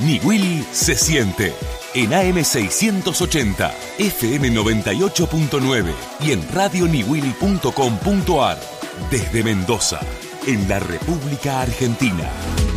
Niwil se siente en AM680, FM 98.9 y en radioniwil.com.ar. Desde Mendoza, en la República Argentina.